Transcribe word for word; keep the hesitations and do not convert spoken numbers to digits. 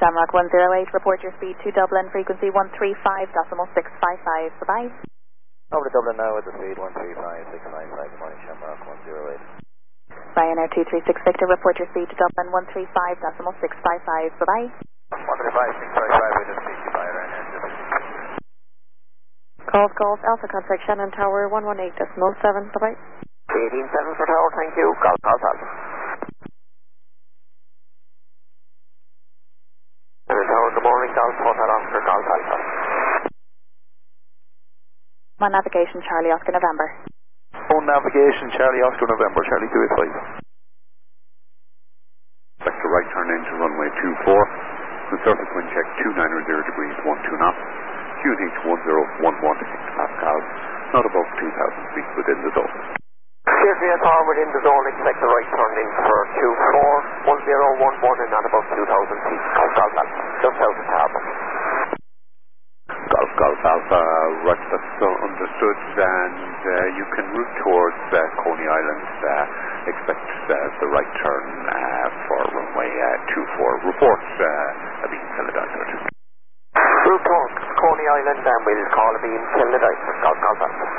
Shamrock one zero eight, report your speed to Dublin, frequency one three five point six five five. Bye-bye. Over to Dublin now with the speed one three five six five five. Good morning, Shamrock one zero eight. Ryanair two three six Victor, report your speed to Dublin one three five point six five five. Bye-bye. one three five six five five, we just speak to by Ryanair two three six. Golf Golf Alpha Contact Shannon Tower one one eight decimal seven. Bye-bye. eighteen seven for Tower, thank you. Golf Golf Alpha. Tower, good morning, Golf Hotel Oscar, Golf Alpha. On navigation, Charlie Oscar November. On navigation, Charlie Oscar November, Charlie two eight five. Vector right turn into runway two four. Good surface wind check two nine zero degrees one two knots. Q N H one zero one one hectopascals. Not above two thousand feet within the zone. C F A within the zone, expect the right turn in for two four one zero one one and not above two thousand feet. Golf Golf Alpha, just out of Harbour. Golf Golf Alpha, right, that's uh, understood, and uh, you can route towards uh, Coney Island. Uh, expect uh, the right turn uh, for runway uh, two four. Report uh, a beam Philadelphia. Route towards Coney Island, and we'll call a beam Philadelphia. Golf Golf Alpha.